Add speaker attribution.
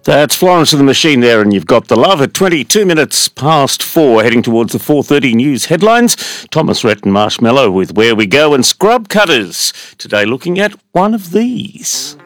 Speaker 1: That's Florence and the Machine there, and you've got The Love at 22 minutes past 4, heading towards the 4:30 news headlines. Thomas Rhett and Marshmallow with Where We Go, and Scrub Cutters today looking at one of these.